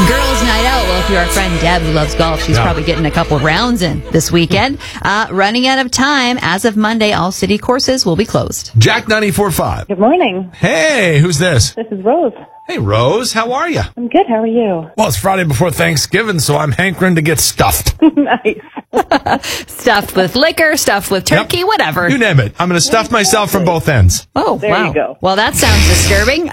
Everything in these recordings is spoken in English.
Girls' night out. Well, if you're our friend Deb who loves golf, she's probably getting a couple rounds in this weekend. Running out of time. As of Monday, all city courses will be closed. Jack 94.5. Good morning. Hey, who's this? This is Rose. Hey, Rose. How are you? I'm good. How are you? Well, it's Friday before Thanksgiving, so I'm hankering to get stuffed. Nice. Stuffed with liquor, stuffed with turkey, whatever. You name it. I'm going to stuff myself from both ends. Oh, There wow. you go. Well, that sounds disturbing.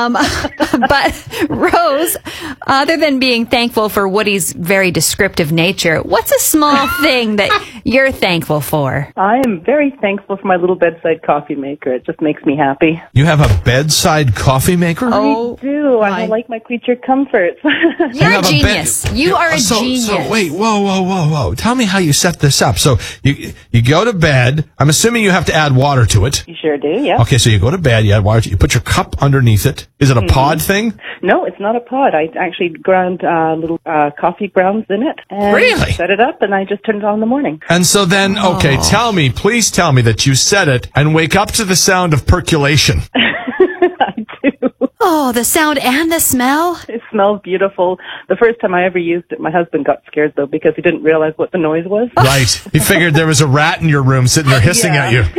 But Rose, other than being thankful for Woody's very descriptive nature, what's a small thing that you're thankful for? I am very thankful for my little bedside coffee maker. It just makes me happy. You have a bedside coffee maker? Oh, I do. I like my creature comforts. you're a have genius. You are a genius. So wait, whoa. Tell me how you set this up. So you go to bed. I'm assuming you have to add water to it. You sure do, yeah. Okay, so you go to bed, you add water, you put your cup underneath it. Is it a pod thing? No, it's not a pod. I actually ground little coffee grounds in it. And Really? set it up, and I just turn it on in the morning. And so then, okay, please tell me that you set it and wake up to the sound of percolation. I do. Oh, the sound and the smell? It smells beautiful. The first time I ever used it, my husband got scared, though, because he didn't realize what the noise was. Right. He figured there was a rat in your room sitting there hissing at you.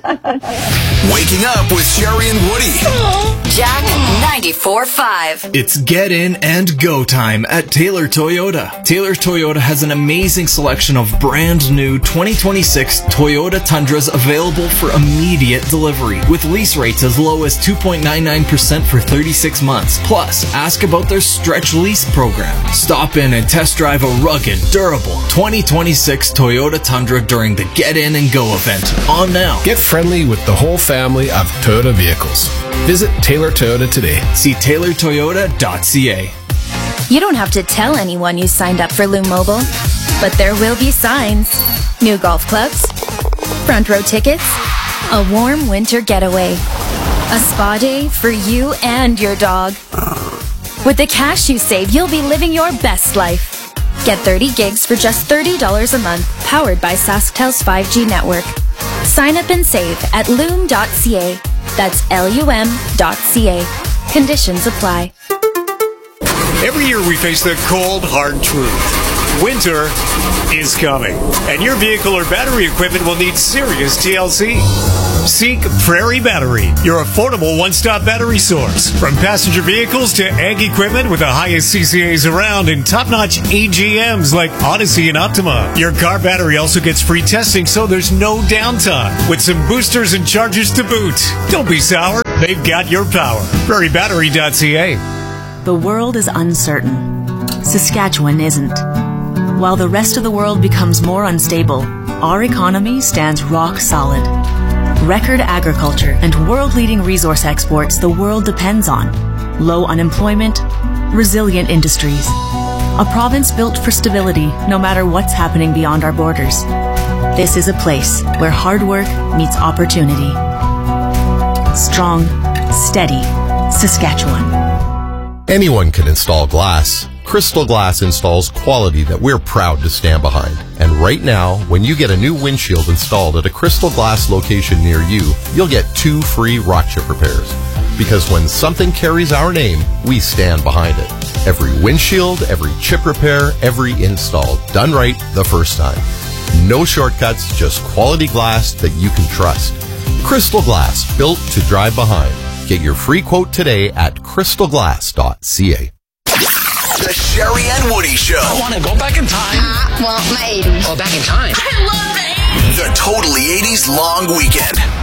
Waking up with Sherry and Woody. Jack 94.5. It's get in and go time at Taylor Toyota. Taylor Toyota has an amazing selection of brand new 2026 Toyota Tundras available for immediate delivery with lease rates as low as 2.99% for 36 months. Plus, ask about their stretch lease program. Stop in and test drive a rugged, durable 2026 Toyota Tundra during the Get In and Go event. On now. Get friendly with the whole family of Toyota vehicles. Visit Taylor Toyota today. See taylortoyota.ca. You don't have to tell anyone you signed up for Loom Mobile, but there will be signs. New golf clubs, front row tickets, a warm winter getaway, a spa day for you and your dog. With the cash you save, you'll be living your best life. Get 30 gigs for just $30 a month, powered by SaskTel's 5G network. Sign up and save at loom.ca. That's LUM.ca. Conditions apply. Every year we face the cold, hard truth. Winter is coming, and your vehicle or battery equipment will need serious TLC. Seek Prairie Battery, your affordable one-stop battery source. From passenger vehicles to ag equipment with the highest CCAs around and top-notch AGMs like Odyssey and Optima. Your car battery also gets free testing, so there's no downtime, with some boosters and chargers to boot. Don't be sour. They've got your power. PrairieBattery.ca. The world is uncertain. Saskatchewan isn't. While the rest of the world becomes more unstable, our economy stands rock solid. Record agriculture and world-leading resource exports the world depends on. Low unemployment, resilient industries. A province built for stability no matter what's happening beyond our borders. This is a place where hard work meets opportunity. Strong, steady Saskatchewan. Anyone can install glass. Crystal Glass installs quality that we're proud to stand behind. And right now, when you get a new windshield installed at a Crystal Glass location near you, you'll get 2 free rock chip repairs. Because when something carries our name, we stand behind it. Every windshield, every chip repair, every install, done right the first time. No shortcuts, just quality glass that you can trust. Crystal Glass, built to drive behind. Get your free quote today at crystalglass.ca. The Sherry and Woody Show. I want to go back in time. Well, my 80s. Oh, back in time. I love the 80s. The totally 80s long weekend.